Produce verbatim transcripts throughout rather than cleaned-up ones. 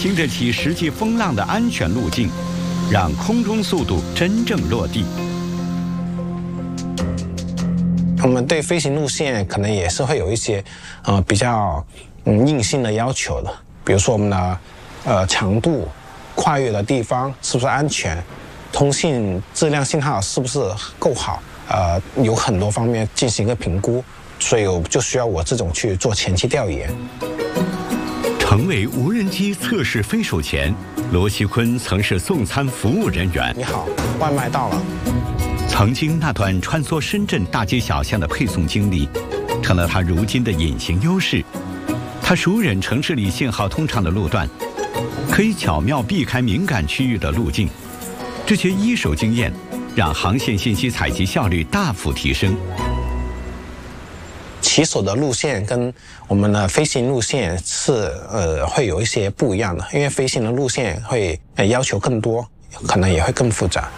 经得起实际风浪的安全路径，让空中速度真正落地。 我们对飞行路线可能也是会有一些呃比较嗯硬性的要求的，比如说我们的呃强度、跨越的地方是不是安全，通信质量信号是不是够好，呃有很多方面进行一个评估，所以我就需要我这种去做前期调研。 成为无人机测试飞手前，罗锡坤曾是送餐服务人员。 你好，外卖到了。 曾经那段穿梭深圳大街小巷的配送经历，成了他如今的隐形优势。他熟稔城市里信号通畅的路段，可以巧妙避开敏感区域的路径。这些一手经验，让航线信息采集效率大幅提升。 骑手的路线跟我们的飞行路线是呃会有一些不一样的，因为飞行的路线会呃要求更多，可能也会更复杂。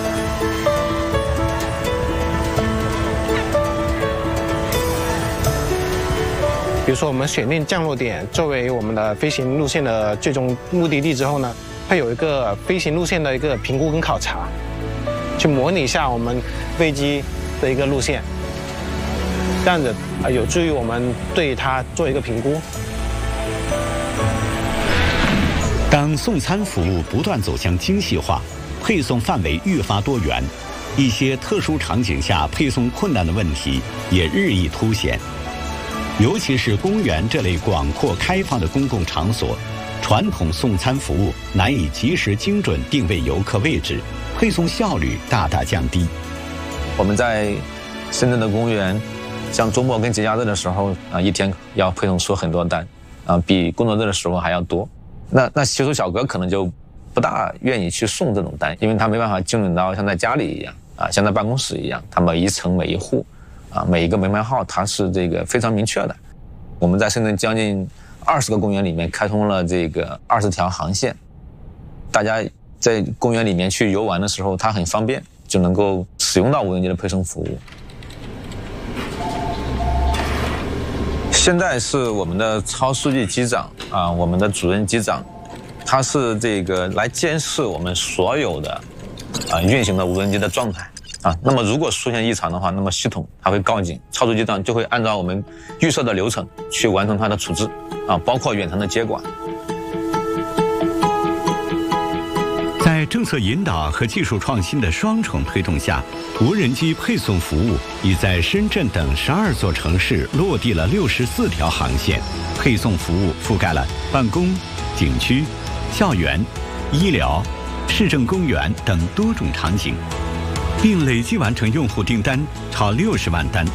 比如说，我们选定降落点作为我们的飞行路线的最终目的地之后呢，会有一个飞行路线的一个评估跟考察，去模拟一下我们飞机的一个路线，这样子啊有助于我们对它做一个评估。 当送餐服务不断走向精细化，配送范围愈发多元，一些特殊场景下配送困难的问题也日益凸显。尤其是公园这类广阔开放的公共场所，传统送餐服务难以及时精准定位游客位置，配送效率大大降低。 我们在深圳的公园，像周末跟节假日的时候啊，一天要配送出很多单，啊，比工作日的时候还要多。那那骑手小哥可能就不大愿意去送这种单，因为他没办法精准到像在家里一样啊，像在办公室一样，他每一层每一户。啊，每一个门牌号它是这个非常明确的。我们在深圳将近二十个公园里面开通了这个二十条航线，大家在公园里面去游玩的时候，它很方便，就能够使用到无人机的配送服务。现在是我们的超书记机长啊，我们的主任机长，他是这个来监视我们所有的啊运行的无人机的状态。啊，那么如果出现异常的话，那么系统它会告警，超书记机长就会按照我们预设的流程去完成它的处置，啊，包括远程的接管。 在政策引导和技术创新的双重推动下，无人机配送服务已在深圳等十二座城市落地了六十四条航线，配送服务覆盖了办公、景区、校园、医疗、市政公园等多种场景。并累计完成用户订单超六十万单。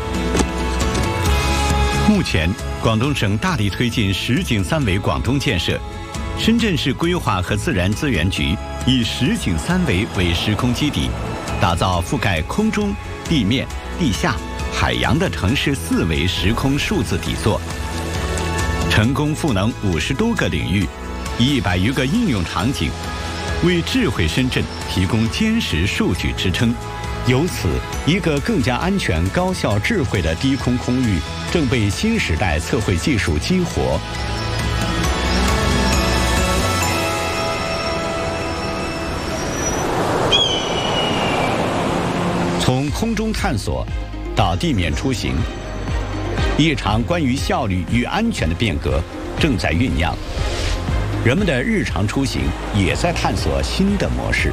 目前，广东省大力推进实景三维广东建设，深圳市规划和自然资源局以实景三维为时空基底，打造覆盖空中、地面、地下、海洋的城市四维时空数字底座，成功赋能五十多个领域，一百余个应用场景。为智慧深圳提供坚实数据支撑，由此，一个更加安全、高效、智慧的低空空域正被新时代测绘技术激活。从空中探索到地面出行，一场关于效率与安全的变革正在酝酿。人们的日常出行也在探索新的模式。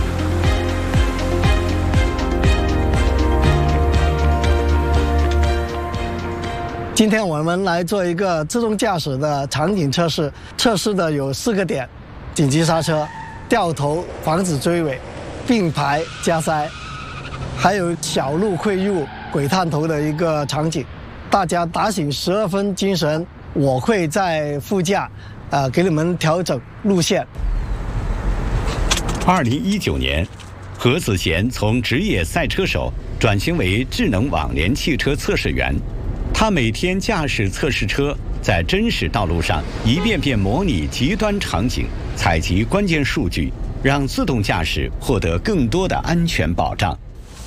今天我们来做一个自动驾驶的场景测试，测试的有四个点：紧急刹车、掉头防止追尾、并排加塞，还有小路汇入、鬼探头的一个场景。大家打醒十二分精神，我会在副驾。呃，给你们调整路线。 二零一九年，何子贤从职业赛车手转型为智能网联汽车测试员。他每天驾驶测试车，在真实道路上一遍遍模拟极端场景，采集关键数据，让自动驾驶获得更多的安全保障。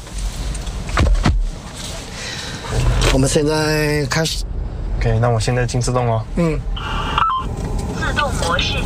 我们现在开始。 OK， 那我现在进自动哦。 嗯。 自动模式